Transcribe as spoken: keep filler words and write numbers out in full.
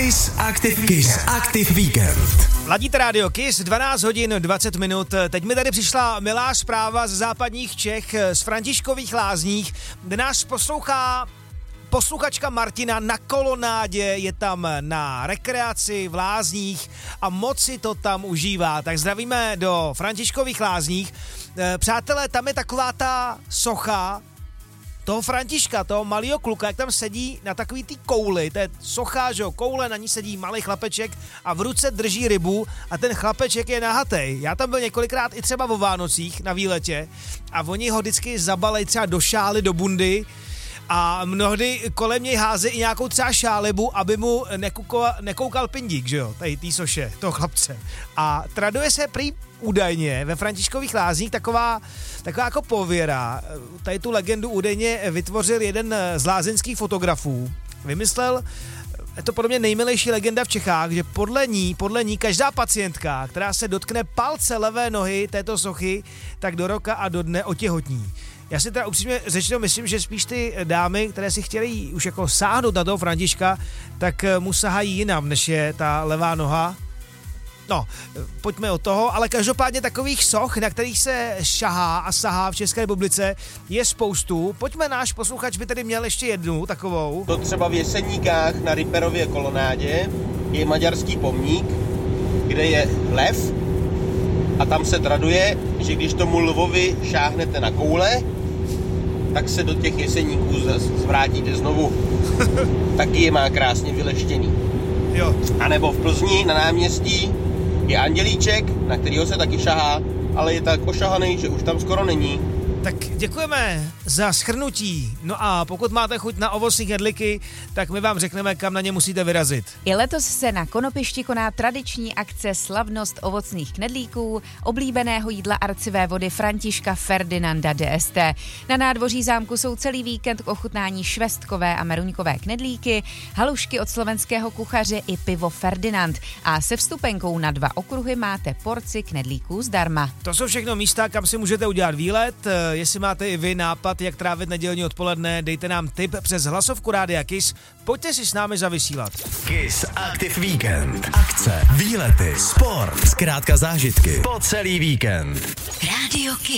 Kiss Active, Kiss Active Víkend. Ladíte rádio Kiss, dvanáct hodin dvacet minut. Teď mi tady přišla milá zpráva ze západních Čech, z Františkových Lázních, kde nás poslouchá posluchačka Martina na kolonádě, je tam na rekreaci v Lázních a moc si to tam užívá. Tak zdravíme do Františkových Lázních. Přátelé, tam je taková ta socha toho Františka, toho malého kluka, jak tam sedí na takový ty kouli, to je socha, že jo, koule, na ní sedí malý chlapeček a v ruce drží rybu a ten chlapeček je nahatej. Já tam byl několikrát i třeba o Vánocích na výletě a oni ho vždycky zabalej třeba do šály, do bundy a mnohdy kolem něj hází i nějakou třeba šálibu, aby mu nekoukal, nekoukal pindík, že jo, tady tý soše, toho chlapce. A traduje se prý údajně ve Františkových Lázních taková, taková jako pověra. Tady tu legendu údajně vytvořil jeden z lázeňských fotografů. Vymyslel, je to podle mě nejmilejší legenda v Čechách, že podle ní, podle ní každá pacientka, která se dotkne palce levé nohy této sochy, tak do roka a do dne otěhotní. Já si teda upřímně řečeno myslím, že spíš ty dámy, které si chtěly už jako sáhnout na toho Františka, tak mu sahají jinam, než je ta levá noha. No, pojďme od toho, ale každopádně takových soch, na kterých se šahá a sahá v České republice, je spoustu. Pojďme, náš posluchač by tedy měl ještě jednu takovou. To třeba v Jeseníkách na Ripperově kolonádě je maďarský pomník, kde je lev a tam se traduje, že když tomu lvovi šáhnete na koule, tak se do těch jeseníků zvrátíte znovu. Taky je má krásně vyleštěný. Jo. A nebo v Plzni na náměstí je andělíček, na kterýho se taky šahá, ale je tak ošahaný, že už tam skoro není. Tak děkujeme za shrnutí. No a pokud máte chuť na ovocní knedlíky, tak my vám řekneme, kam na ně musíte vyrazit. I letos se na Konopišti koná tradiční akce Slavnost ovocných knedlíků, oblíbeného jídla arcivé vody Františka Ferdinanda D S T. Na nádvoří zámku jsou celý víkend k ochutnání švestkové a meruňkové knedlíky, halušky od slovenského kuchaře i pivo Ferdinand. A se vstupenkou na dva okruhy máte porci knedlíků zdarma. To jsou všechno místa, kam si můžete udělat výlet. Jestli máte i vy nápad, jak trávit nedělní odpoledne, dejte nám tip přes hlasovku Rádia Kiss. Pojďte si s námi zavysílat. Kiss Active Víkend. Akce, výlety, sport, zkrátka zážitky po celý víkend. Rádio Kiss.